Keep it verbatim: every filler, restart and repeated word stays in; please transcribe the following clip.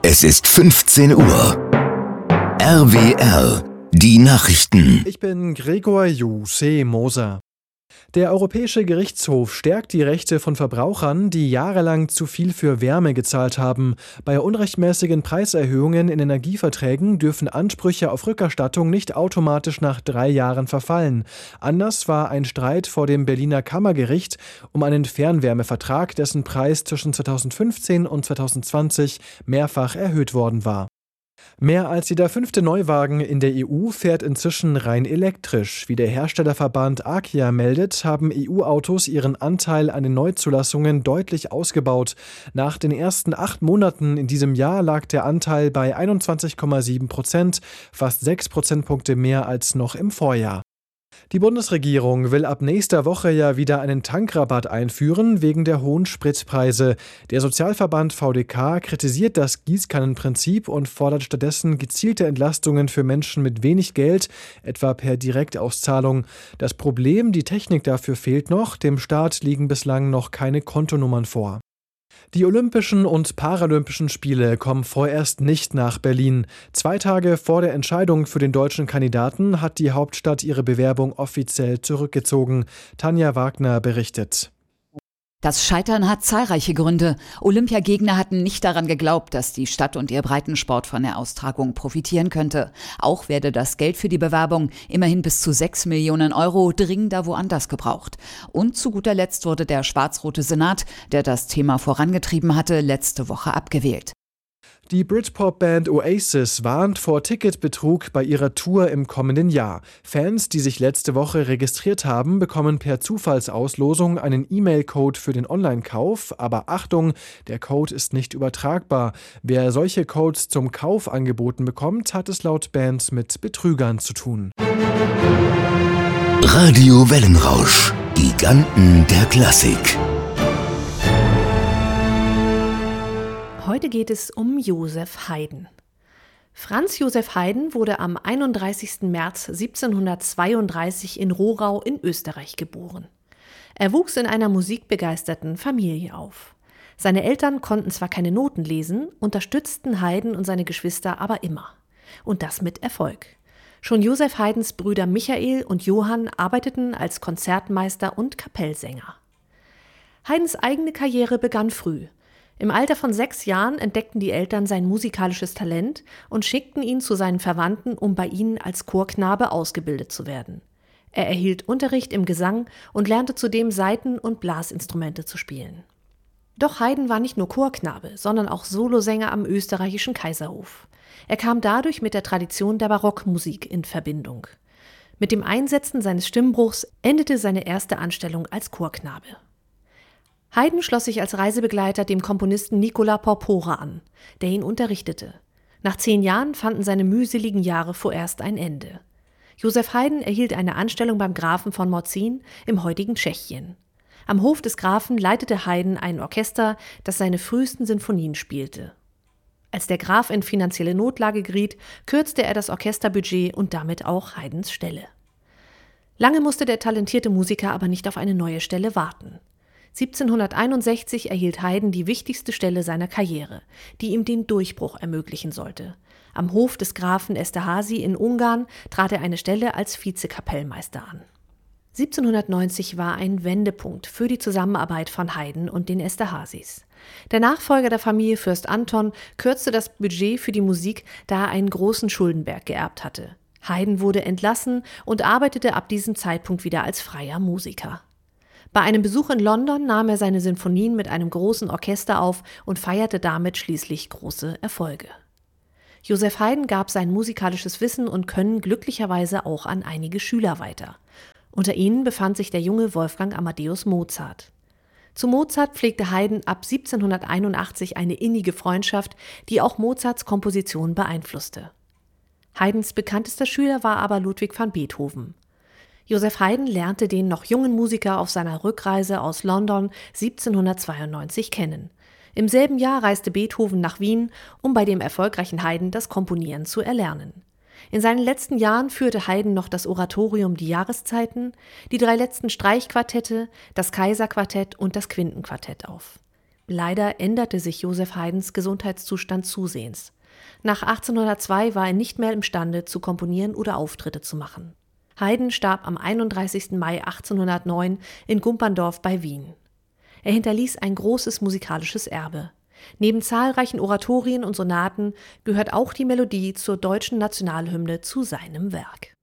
Es ist fünfzehn Uhr. R W R, die Nachrichten. Ich bin Gregor Juseh Moser. Der Europäische Gerichtshof stärkt die Rechte von Verbrauchern, die jahrelang zu viel für Wärme gezahlt haben. Bei unrechtmäßigen Preiserhöhungen in Energieverträgen dürfen Ansprüche auf Rückerstattung nicht automatisch nach drei Jahren verfallen. Anders war ein Streit vor dem Berliner Kammergericht um einen Fernwärmevertrag, dessen Preis zwischen zweitausendfünfzehn und zweitausendzwanzig mehrfach erhöht worden war. Mehr als jeder fünfte Neuwagen in der E U fährt inzwischen rein elektrisch. Wie der Herstellerverband ACEA meldet, haben E U-Autos ihren Anteil an den Neuzulassungen deutlich ausgebaut. Nach den ersten acht Monaten in diesem Jahr lag der Anteil bei einundzwanzig Komma sieben Prozent, fast sechs Prozentpunkte mehr als noch im Vorjahr. Die Bundesregierung will ab nächster Woche ja wieder einen Tankrabatt einführen wegen der hohen Spritpreise. Der Sozialverband V D K kritisiert das Gießkannenprinzip und fordert stattdessen gezielte Entlastungen für Menschen mit wenig Geld, etwa per Direktauszahlung. Das Problem, die Technik dafür fehlt noch. Dem Staat liegen bislang noch keine Kontonummern vor. Die Olympischen und Paralympischen Spiele kommen vorerst nicht nach Berlin. Zwei Tage vor der Entscheidung für den deutschen Kandidaten hat die Hauptstadt ihre Bewerbung offiziell zurückgezogen. Tanja Wagner berichtet. Das Scheitern hat zahlreiche Gründe. Olympiagegner hatten nicht daran geglaubt, dass die Stadt und ihr Breitensport von der Austragung profitieren könnte. Auch werde das Geld für die Bewerbung, immerhin bis zu sechs Millionen Euro, dringender woanders gebraucht. Und zu guter Letzt wurde der schwarz-rote Senat, der das Thema vorangetrieben hatte, letzte Woche abgewählt. Die Britpop-Band Oasis warnt vor Ticketbetrug bei ihrer Tour im kommenden Jahr. Fans, die sich letzte Woche registriert haben, bekommen per Zufallsauslosung einen E-Mail-Code für den Online-Kauf. Aber Achtung, der Code ist nicht übertragbar. Wer solche Codes zum Kauf angeboten bekommt, hat es laut Band mit Betrügern zu tun. Radio Wellenrausch, Giganten der Klassik. Heute geht es um Joseph Haydn. Franz Joseph Haydn wurde am einunddreißigsten März siebzehnhundertzweiunddreißig in Rohrau in Österreich geboren. Er wuchs in einer musikbegeisterten Familie auf. Seine Eltern konnten zwar keine Noten lesen, unterstützten Haydn und seine Geschwister aber immer. Und das mit Erfolg. Schon Joseph Haydns Brüder Michael und Johann arbeiteten als Konzertmeister und Kapellsänger. Haydns eigene Karriere begann früh. Im Alter von sechs Jahren entdeckten die Eltern sein musikalisches Talent und schickten ihn zu seinen Verwandten, um bei ihnen als Chorknabe ausgebildet zu werden. Er erhielt Unterricht im Gesang und lernte zudem Saiten- und Blasinstrumente zu spielen. Doch Haydn war nicht nur Chorknabe, sondern auch Solosänger am österreichischen Kaiserhof. Er kam dadurch mit der Tradition der Barockmusik in Verbindung. Mit dem Einsetzen seines Stimmbruchs endete seine erste Anstellung als Chorknabe. Haydn schloss sich als Reisebegleiter dem Komponisten Nicola Porpora an, der ihn unterrichtete. Nach zehn Jahren fanden seine mühseligen Jahre vorerst ein Ende. Joseph Haydn erhielt eine Anstellung beim Grafen von Morzin im heutigen Tschechien. Am Hof des Grafen leitete Haydn ein Orchester, das seine frühesten Sinfonien spielte. Als der Graf in finanzielle Notlage geriet, kürzte er das Orchesterbudget und damit auch Haydns Stelle. Lange musste der talentierte Musiker aber nicht auf eine neue Stelle warten. siebzehnhunderteinundsechzig erhielt Haydn die wichtigste Stelle seiner Karriere, die ihm den Durchbruch ermöglichen sollte. Am Hof des Grafen Esterházy in Ungarn trat er eine Stelle als Vizekapellmeister an. siebzehnhundertneunzig war ein Wendepunkt für die Zusammenarbeit von Haydn und den Esterházys. Der Nachfolger der Familie Fürst Anton kürzte das Budget für die Musik, da er einen großen Schuldenberg geerbt hatte. Haydn wurde entlassen und arbeitete ab diesem Zeitpunkt wieder als freier Musiker. Bei einem Besuch in London nahm er seine Sinfonien mit einem großen Orchester auf und feierte damit schließlich große Erfolge. Joseph Haydn gab sein musikalisches Wissen und Können glücklicherweise auch an einige Schüler weiter. Unter ihnen befand sich der junge Wolfgang Amadeus Mozart. Zu Mozart pflegte Haydn ab siebzehnhunderteinundachtzig eine innige Freundschaft, die auch Mozarts Komposition beeinflusste. Haydns bekanntester Schüler war aber Ludwig van Beethoven. Joseph Haydn lernte den noch jungen Musiker auf seiner Rückreise aus London siebzehnhundertzweiundneunzig kennen. Im selben Jahr reiste Beethoven nach Wien, um bei dem erfolgreichen Haydn das Komponieren zu erlernen. In seinen letzten Jahren führte Haydn noch das Oratorium Die Jahreszeiten, die drei letzten Streichquartette, das Kaiserquartett und das Quintenquartett auf. Leider änderte sich Joseph Haydns Gesundheitszustand zusehends. Nach achtzehnhundertzwei war er nicht mehr imstande, zu komponieren oder Auftritte zu machen. Haydn starb am einunddreißigsten Mai achtzehnhundertneun in Gumperndorf bei Wien. Er hinterließ ein großes musikalisches Erbe. Neben zahlreichen Oratorien und Sonaten gehört auch die Melodie zur deutschen Nationalhymne zu seinem Werk.